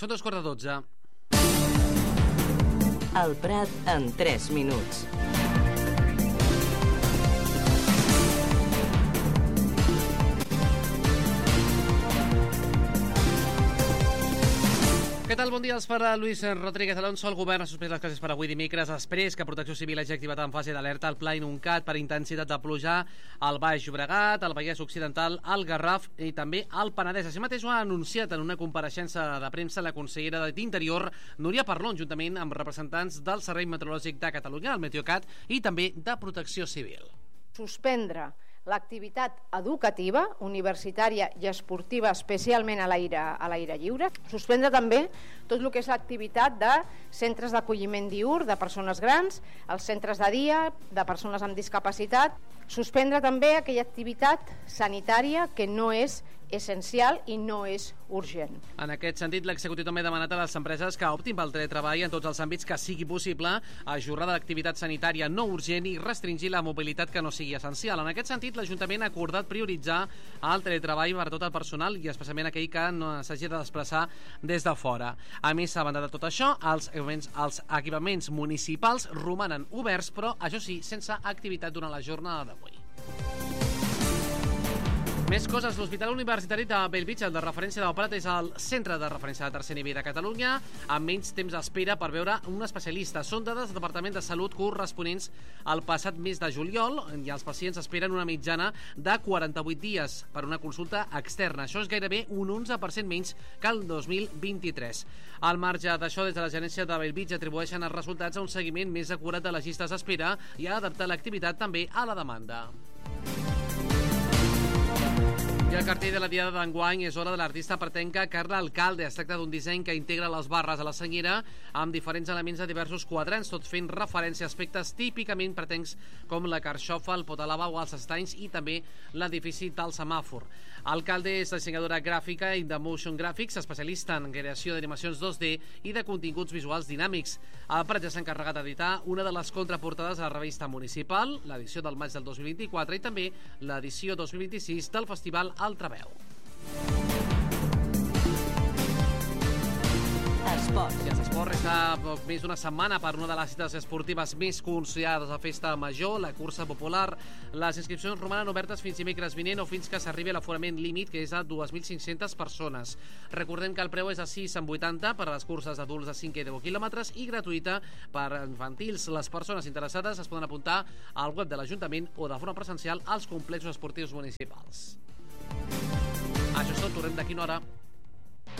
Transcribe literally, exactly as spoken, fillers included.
Són dos quarts de dotze. El Prat en tres minuts. Què tal? Bon dia. Els farà Luis Rodríguez Alonso. El govern ha suspès les classes per avui dimecres després que Protecció Civil hagi activat en fase d'alerta el Pla Inuncat per intensitat de pluja al Baix Llobregat, al Vallès Occidental, al Garraf i també al Penedès. Així mateix ho ha anunciat en una compareixença de premsa la consellera d'Interior, Núria Parlon, juntament amb representants del Servei Meteorològic de Catalunya, el Meteocat, i també de Protecció Civil. Suspendre l'activitat educativa, universitària i esportiva, especialment a l'aire a l'aire lliure. Suspendre també tot el que és l'activitat de centres d'acolliment diürn de persones grans, els centres de dia de persones amb discapacitat. Suspendre també aquella activitat sanitària que no és essencial i no és urgent. En aquest sentit, l'executiu també ha demanat a les empreses que optin pel teletreball en tots els àmbits que sigui possible, ajornar de l'activitat sanitària no urgent i restringir la mobilitat que no sigui essencial. En aquest sentit, l'Ajuntament ha acordat prioritzar el teletreball per a tot el personal i especialment aquell que no s'hagi de desplaçar des de fora. A més, a banda de tot això, els equipaments, els equipaments municipals romanen oberts, però, això sí, sense activitat durant la jornada d'avui. Més coses. L'Hospital Universitari de Bellvitge, el de referència del Prat, és el centre de referència de tercer nivell de Catalunya, amb menys temps d'espera per veure un especialista. Són dades del Departament de Salut corresponents al passat mes de juliol i els pacients esperen una mitjana de quaranta-vuit dies per una consulta externa. Això és gairebé un onze per cent menys que el dos mil vint-i-tres. Al marge d'això, des de la gerència de Bellvitge atribueixen els resultats a un seguiment més acurat de les llistes d'espera i a adaptar l'activitat també a la demanda. I el cartell de la Diada d'enguany és obra de l'artista pretenca Carla Alcalde. Es tracta d'un disseny que integra les barres a la senyera amb diferents elements de diversos quadrants, tot fent referència a aspectes típicament pretencs com la carxofa, el pot a lavabo, els estanys i també l'edifici del semàfor. Alcalde és dissenyadora gràfica i de motion graphics, especialista en creació d'animacions dos D i de continguts visuals dinàmics. El Prat ja s'ha encarregat d'editar una de les contraportades a la revista municipal, l'edició del maig del dos mil vint-i-quatre i també l'edició dos mil vint-i-sis del Festival Altraveu. Esports. I els esports resta poc més d'una setmana per una de les cites esportives més considerades a Festa Major, la cursa popular. Les inscripcions romanen obertes fins dimecres vinent o fins que s'arribi a l'aforament límit, que és de dues mil cinc-centes persones. Recordem que el preu és de sis coma vuitanta per a les curses d'adults de cinc i deu quilòmetres i gratuïta per a infantils. Les persones interessades es poden apuntar al web de l'Ajuntament o de forma presencial als complexos esportius municipals. Això és tot, tornem d'aquí una hora.